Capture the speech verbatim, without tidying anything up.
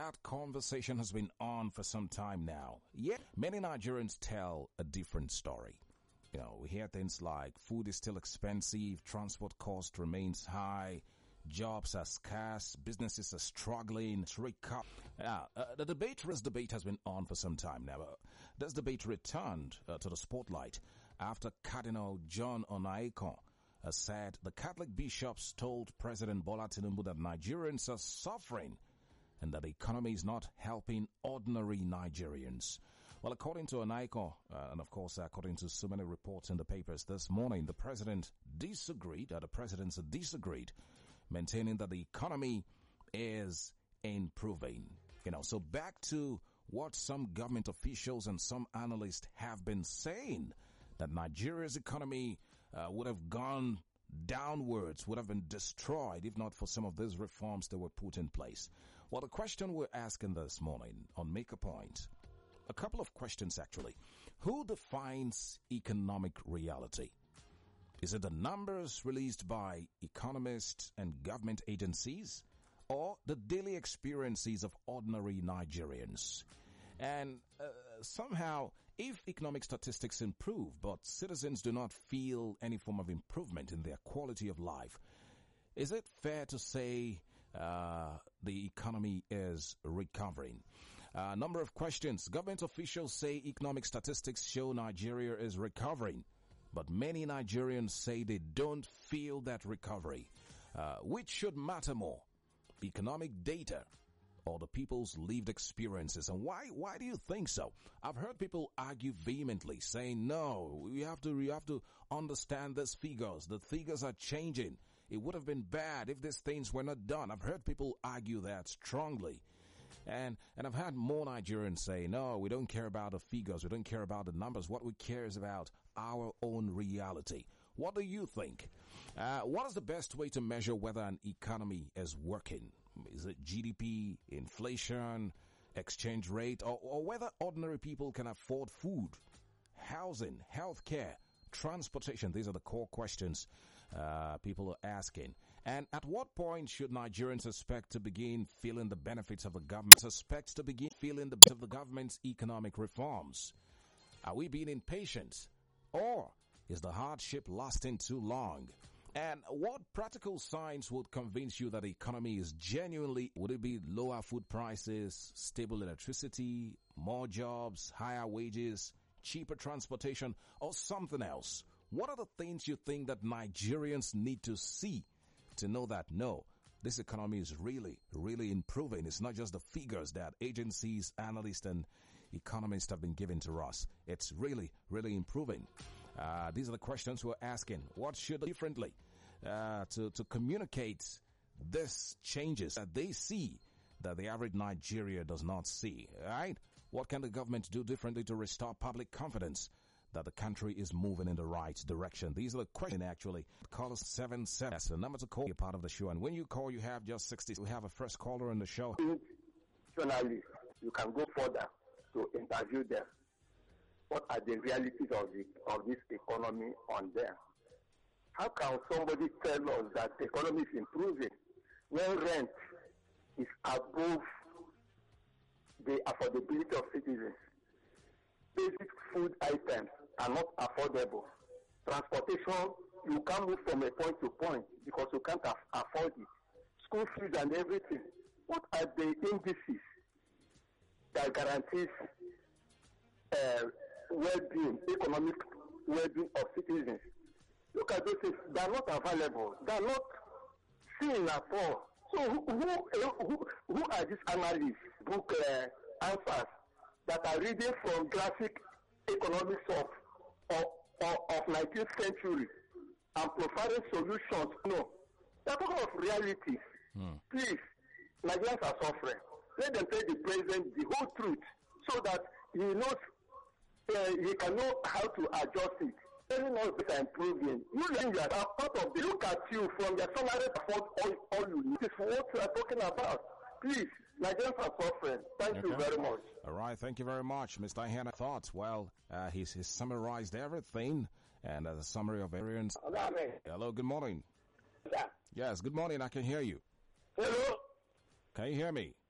that conversation has been on for some time now. Yet, many Nigerians tell a different story. You know, we hear things like food is still expensive, transport cost remains high, jobs are scarce, businesses are struggling to recover. Yeah, uh, the debate, this debate has been on for some time now. Uh, this debate returned uh, to the spotlight after Cardinal John Onaiyekan uh, said the Catholic bishops told President Bola Tinubu that Nigerians are suffering and that the economy is not helping ordinary Nigerians. Well, according to Onaiyekan, uh, and of course according to so many reports in the papers this morning, the president disagreed, uh, the presidency disagreed, maintaining that the economy is improving. You know, so back to what some government officials and some analysts have been saying, that Nigeria's economy uh, would have gone downwards, would have been destroyed if not for some of these reforms that were put in place. Well, the question we're asking this morning on Make a Point, a couple of questions actually. Who defines economic reality? Is it the numbers released by economists and government agencies, or the daily experiences of ordinary Nigerians? And uh, somehow, if economic statistics improve, but citizens do not feel any form of improvement in their quality of life, is it fair to say uh, the economy is recovering? A uh, number of questions. Government officials say economic statistics show Nigeria is recovering, but many Nigerians say they don't feel that recovery. Uh, which should matter more, economic data or the people's lived experiences? And why why do you think so? I've heard people argue vehemently, saying, no, we have to we have to understand these figures. The figures are changing. It would have been bad if these things were not done. I've heard people argue that strongly. And and I've had more Nigerians say, no, we don't care about the figures. We don't care about the numbers. What we care is about our own reality. What do you think? Uh, what is the best way to measure whether an economy is working? Is it G D P, inflation, exchange rate, or, or whether ordinary people can afford food, housing, healthcare, transportation? These are the core questions uh, people are asking. And at what point should Nigerians expect to begin feeling the benefits of the government? Expect to begin feeling the benefits of the government's economic reforms? Are we being impatient, or is the hardship lasting too long? And what practical signs would convince you that the economy is genuinely, would it be lower food prices, stable electricity, more jobs, higher wages, cheaper transportation, or something else? What are the things you think that Nigerians need to see to know that, no, this economy is really, really improving? It's not just the figures that agencies, analysts, and economists have been giving to us. It's really, really improving. Uh, these are the questions we're asking. What should do differently uh, to, to communicate these changes that they see that the average Nigeria does not see, right? What can the government do differently to restore public confidence that the country is moving in the right direction? These are the questions, actually. Call us seven seven. That's the number to call. You're part of the show. And when you call, you have just sixty. We have a first caller in the show. Journalists, you can go further to interview them. What are the realities of the of this economy on there? How can somebody tell us that the economy is improving when rent is above the affordability of citizens? Basic food items are not affordable. Transportation, you can't move from a point to point because you can't af- afford it. School fees and everything. What are the indices that guarantees uh, well-being, economic well-being of citizens? Look at those things. They are not available. They are not seen at all. So who who, who, who are these analysts, book uh, answers that are reading from graphic economics of of, of, of nineteenth century and providing solutions? No. They are talking of realities. Hmm. Please, Nigerians are suffering. Let them tell the president the whole truth so that he knows, uh, he can know how to adjust it. Telling us that are improving. You Nigerians are part of the look at you from your salary afford all, all you need. This is what we are talking about. Please, Nigerians are suffering. Thank okay. you very much. All right, thank you very much, Mister Ihena. Thoughts? Well, uh, he's, he's summarized everything, and as a summary of variance. Hello, Hello, good morning. Yeah. Yes, good morning. I can hear you. Hello. Can you hear me?